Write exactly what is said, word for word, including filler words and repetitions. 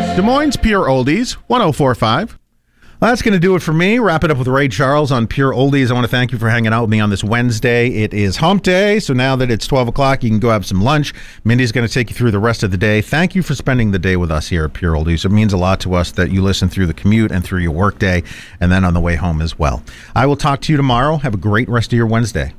Des Moines Pure Oldies, one oh four point five. Well, that's going to do it for me. Wrap it up with Ray Charles on Pure Oldies. I want to thank you for hanging out with me on this Wednesday. It is hump day, so now that it's twelve o'clock, you can go have some lunch. Mindy's going to take you through the rest of the day. Thank you for spending the day with us here at Pure Oldies. It means a lot to us that you listen through the commute and through your work day, and then on the way home as well. I will talk to you tomorrow. Have a great rest of your Wednesday.